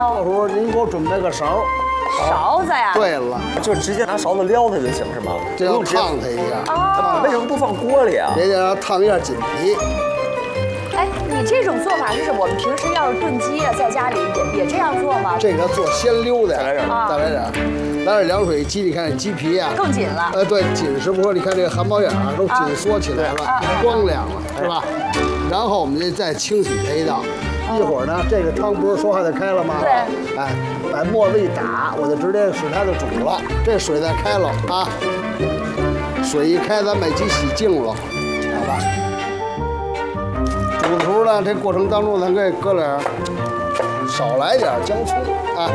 到时候您给我准备个勺。 勺子呀？ 对了， 就直接拿勺子撩它就行是吗？ 这要烫它一下。 哦。 为什么不放锅里啊？ 也得让它烫一下紧皮。 哎，你这种做法是我们平时要是炖鸡啊，在家里也这样做吗？ 这个做鲜溜的， 再来点， 再来点，来点凉水鸡，你看这鸡皮啊， 更紧了。 对，紧实不说，你看这个汗毛眼儿都紧缩起来了，光亮了，是吧？然后我们这再清洗它一道。一会儿呢，这个汤不是说还得开了吗？ 对。 哎，把沫子一打，我就直接使它就煮了。这水再开了啊，水一开，咱把鸡洗净了，好吧？煮的时候呢，这过程当中咱可以搁点少来点姜葱啊。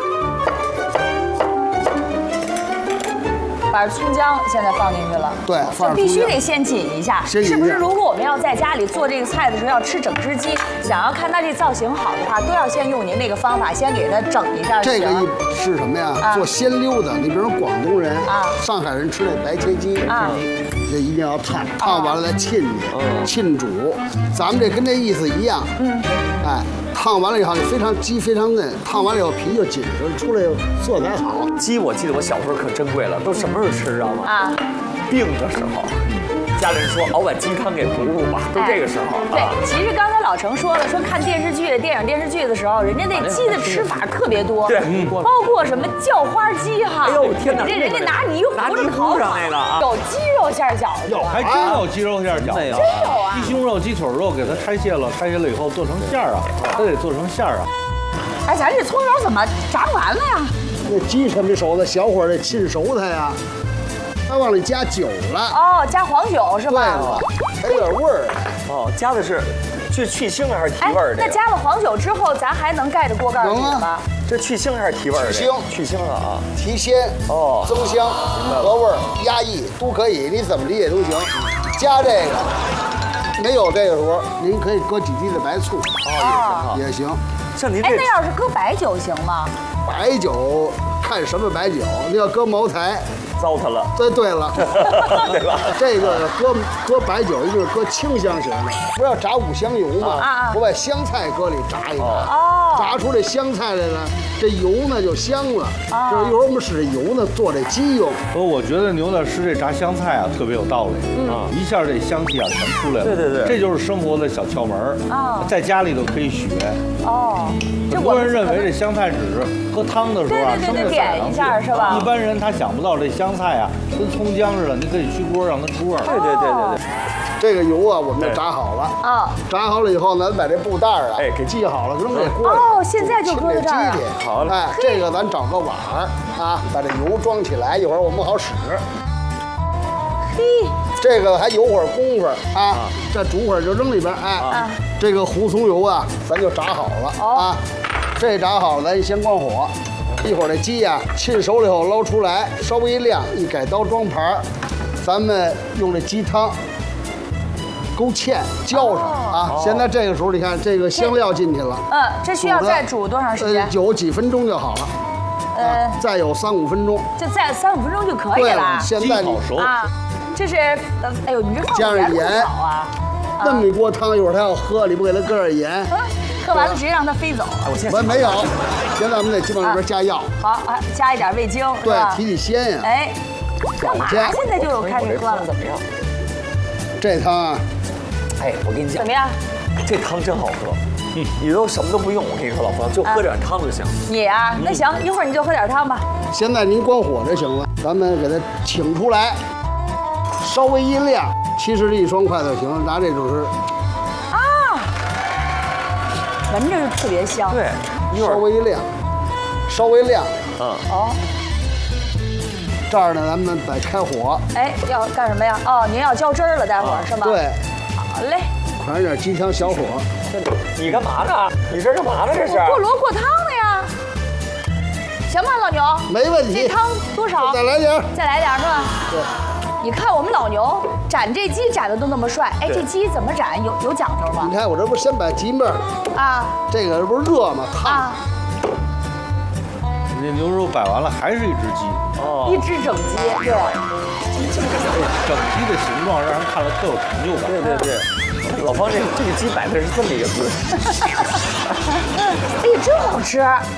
把葱姜现在放进去了， 对， 就必须得先紧一下， 先紧一下。 是不是？如果我们要在家里做这个菜的时候要吃整只鸡，想要看它这造型好的话，都要先用您那个方法，先给它整一下。 这个是什么呀？做鲜溜的，你比如广东人、上海人吃那白切鸡，这一定要烫，烫完了再浸浸煮。咱们这跟这意思一样，哎。烫完了以后就鸡非常嫩，烫完了以后皮就紧实，出来色彩好。 鸡我记得我小时候可珍贵了，都什么时候吃知道吗？病的时候，家里人说熬碗鸡汤给补补吧，都这个时候。 对，其实刚才老程说了，说看电视剧、电视剧的时候，人家那鸡的吃法特别多， 对， 包括什么叫花鸡哈。 哎呦天哪！ 人家拿泥糊的烤法，有鸡肉馅饺子， 有还真有鸡肉馅饺子， 真有啊！ 鸡胸肉、鸡腿肉给它拆卸了以后做成馅儿啊，它得做成馅儿啊。 哎，咱这葱烧怎么炸不完了呀？ 那鸡什么熟的，小火得浸熟它呀。它往里加酒了。 哦，加黄酒是吧？ 对了，还有点味儿。 哦，加的是去腥还是提味儿的？ 那加了黄酒之后，咱还能盖着锅盖煮吗？ 这去腥还是提味儿的？去腥啊！ 提鲜哦，增香、和味儿、压抑都可以，你怎么理解都行。加这个，没有这个时候，您可以搁几滴的白醋也行。 像您哎，那要是搁白酒行吗？ 白酒看什么白酒，你要搁茅台。 糟蹋了。 对了， 对吧？ 这个搁白酒一定是搁清香型的，不要炸五香油嘛，我把香菜搁里炸一炸，炸出这香菜来了，这油呢就香了。就是一会儿我们使这油呢做这鸡用。 我觉得牛大师这炸香菜啊特别有道理一下这香气啊全出来了。 对， 这就是生活的小窍门在家里头可以学。很多人认为这香菜只是喝汤的时候生着点一下是吧？ 一般人他想不到这香菜啊跟葱姜似的，你可以去锅让它出味儿。 对。 这个油啊，我们就炸好了。炸好了以后，咱把这布袋儿给系好了，扔这锅里。 现在就搁在这儿。 好了。 哎，这个咱找个碗把这油装起来，一会儿我们好使。 嘿， 这个还有会儿功夫再煮会儿就扔里边。这个胡葱油啊，咱就炸好了这炸好了，咱先关火。一会儿这鸡呀浸熟了以后捞出来，稍微一晾，一改刀装盘，咱们用这鸡汤勾芡浇上现在这个时候你看这个香料进去了， 这需要再煮多长时间？ 有几分钟就好了。再有3、5分钟， 就再3、5分钟就可以了。 现在好熟这是哎呦，你这加上盐那么一锅汤，一会儿他要喝，你不给他搁点盐？ 喝完了直接让它飞走。 我没有，现在我们得往里边加药。 好，加一点味精。 对，提鲜呀。 哎，干嘛现在就开始喝了？ 怎么样？ 这汤啊， 哎，我跟你讲， 怎么样？ 这汤真好喝。你都什么都不用，我跟你说，老冯就喝点汤就行。 你啊，那行，一会儿你就喝点汤吧。 现在您关火就行了，咱们给它请出来，稍微一晾，其实这一双筷子就行，拿这就是闻着就特别香。 对， 稍微一晾，稍微晾。这儿呢，咱们得开火。 哎，要干什么呀？您要浇汁儿了，待会儿是吗？ 对。 好嘞。 传上点鸡汤，小火。 你干嘛呢？你这干嘛呢？这是？ 过萝过汤的呀。行吧，老牛。 没问题。 这汤多少？ 再来点。 再来点是吧？ 对。 你看我们老牛斩这鸡斩的都那么帅，哎，这鸡怎么斩有讲究吗？ 你看我这不是先把鸡面这个不是热吗？烫。 那牛肉摆完了还是一只鸡一只整鸡，对。 整鸡的形状让人看了特有成就感。 对。老方这个鸡摆的是这么一个姿势。 哎呀，真好吃。